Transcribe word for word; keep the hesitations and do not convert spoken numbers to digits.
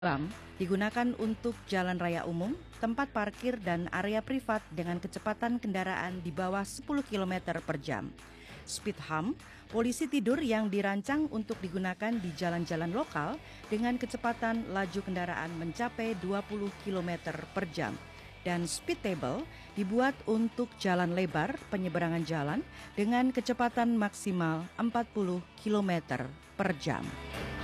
Ram digunakan untuk jalan raya umum, tempat parkir, dan area privat dengan kecepatan kendaraan di bawah sepuluh kilometer per jam. Speed hump, polisi tidur yang dirancang untuk digunakan di jalan-jalan lokal dengan kecepatan laju kendaraan mencapai dua puluh kilometer per jam. Dan speed table dibuat untuk jalan lebar penyeberangan jalan dengan kecepatan maksimal empat puluh kilometer per jam.